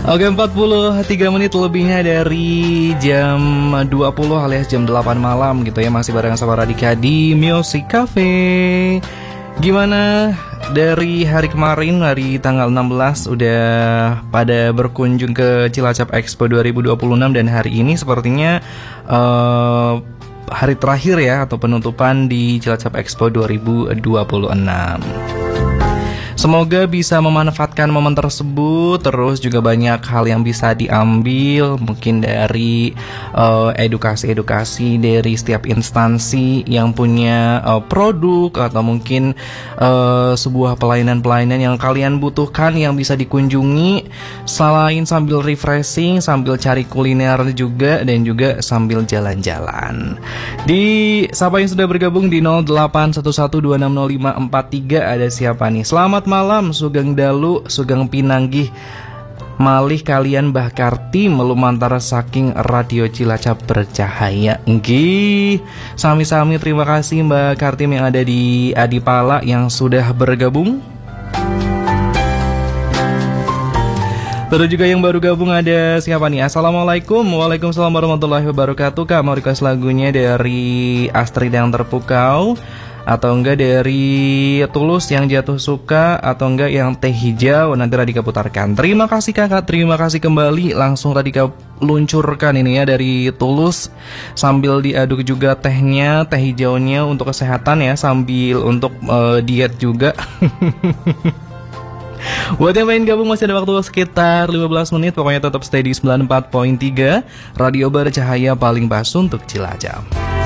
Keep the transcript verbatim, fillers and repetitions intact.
Oke, empat puluh tiga menit lebihnya dari jam dua puluh alias jam delapan malam gitu ya. Masih bareng sama Radika di Music Cafe. Gimana dari hari kemarin, hari tanggal enam belas udah pada berkunjung ke Cilacap Expo dua ribu dua puluh enam. Dan hari ini sepertinya uh, hari terakhir ya, atau penutupan di Cilacap Expo dua ribu dua puluh enam. Semoga bisa memanfaatkan momen tersebut. Terus juga banyak hal yang bisa diambil, mungkin dari uh, edukasi-edukasi dari setiap instansi yang punya uh, produk, atau mungkin uh, sebuah pelayanan-pelayanan yang kalian butuhkan yang bisa dikunjungi, selain sambil refreshing, sambil cari kuliner juga, dan juga sambil jalan-jalan. Di siapa yang sudah bergabung di nol delapan satu satu dua enam nol lima empat tiga, ada siapa nih? Selamat malam Sugeng Dalu, Sugeng Pinanggih, malih kalian Mbah Karti melumantara saking Radio Cilacap bercahaya. Nggih, sami-sami terima kasih Mbak Kartim yang ada di Adipala yang sudah bergabung. Terus juga yang baru gabung ada siapa nih? Assalamualaikum. Waalaikumsalam warahmatullahi wabarakatuh. Kak mau request lagunya dari Astrid yang Terpukau, atau enggak dari Tulus yang Jatuh Suka, atau enggak yang Teh Hijau, nanti Radika putarkan. Terima kasih kakak, terima kasih kembali. Langsung Radika luncurkan ini ya dari Tulus, sambil diaduk juga tehnya, teh hijaunya untuk kesehatan ya, sambil untuk uh, diet juga. Buat yang pengen gabung masih ada waktu sekitar lima belas menit. Pokoknya tetap stay di sembilan puluh empat koma tiga Radio Bercahaya paling pas untuk Cilacap.